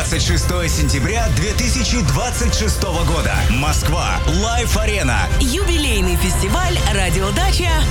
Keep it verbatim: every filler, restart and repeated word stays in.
двадцать шестое сентября две тысячи двадцать шестого года. Москва. Лайф Арена. Юбилейный фестиваль «Радиодача»